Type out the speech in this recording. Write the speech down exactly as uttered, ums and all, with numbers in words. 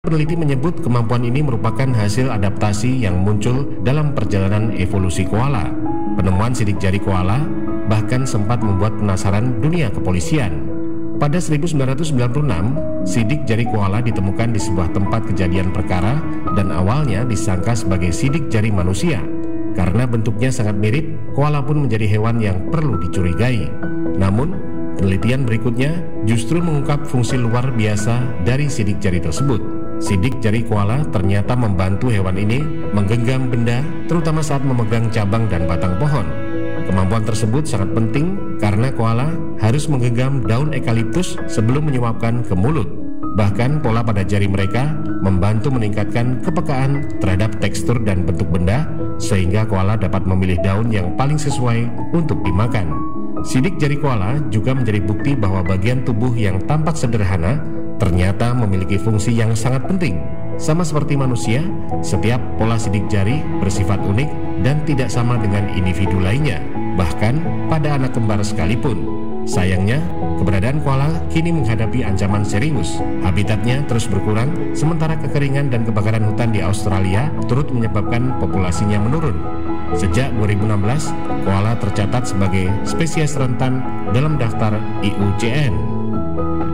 Peneliti menyebut kemampuan ini merupakan hasil adaptasi yang muncul dalam perjalanan evolusi koala. Penemuan sidik jari koala bahkan sempat membuat penasaran dunia kepolisian. Pada seribu sembilan ratus sembilan puluh enam, sidik jari koala ditemukan di sebuah tempat kejadian perkara dan awalnya disangka sebagai sidik jari manusia. Karena bentuknya sangat mirip, koala pun menjadi hewan yang perlu dicurigai. Namun, penelitian berikutnya justru mengungkap fungsi luar biasa dari sidik jari tersebut. Sidik jari koala ternyata membantu hewan ini menggenggam benda, terutama saat memegang cabang dan batang pohon. Kemampuan tersebut sangat penting karena koala harus menggenggam daun eukaliptus sebelum menyuapkan ke mulut. Bahkan pola pada jari mereka membantu meningkatkan kepekaan terhadap tekstur dan bentuk benda, sehingga koala dapat memilih daun yang paling sesuai untuk dimakan. Sidik jari koala juga menjadi bukti bahwa bagian tubuh yang tampak sederhana ternyata memiliki fungsi yang sangat penting. Sama seperti manusia, setiap pola sidik jari bersifat unik dan tidak sama dengan individu lainnya, bahkan pada anak kembar sekalipun. Sayangnya, keberadaan koala kini menghadapi ancaman serius. Habitatnya terus berkurang, sementara kekeringan dan kebakaran hutan di Australia turut menyebabkan populasinya menurun. Sejak dua ribu enam belas, koala tercatat sebagai spesies rentan dalam daftar I U C N.